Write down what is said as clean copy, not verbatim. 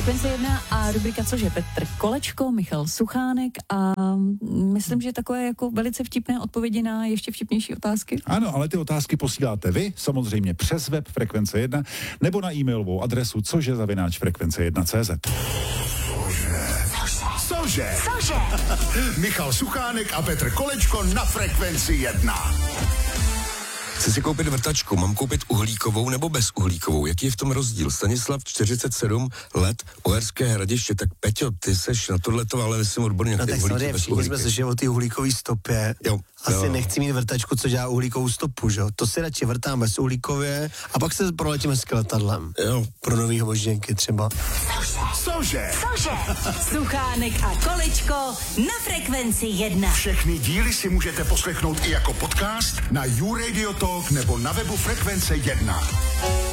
Frekvence 1 a rubrika Cože? Petr Kolečko, Michal Suchánek a myslím, že takové jako velice vtipné odpovědi na ještě vtipnější otázky. Ano, ale ty otázky posíláte vy, samozřejmě přes web Frekvence 1 nebo na e-mailovou adresu cože@frekvence1.cz. Cože? Michal Suchánek a Petr Kolečko na Frekvenci 1. Chci si koupit vrtačku, mám koupit uhlíkovou nebo bezuhlíkovou? Jaký je v tom rozdíl? Stanislav, 47 let, Uherské Hradiště. Tak Peťo, ty seš na tohleto, ale jsem odborník. No tak samozřejmě všichni jsme slyšeli o té uhlíkové stopě. Jo. Asi nechci mít vrtačku, co dělá uhlíkovou stopu, že jo? To si radši vrtám bezuhlíkově a pak se proletíme s letadlem. Jo. Pro nový hovožděnky třeba. Cože? Suchánek a Kolečko na Frekvenci 1. Všechny díly si můžete poslechnout i jako podcast na YouRadio Talk nebo na webu Frekvence 1.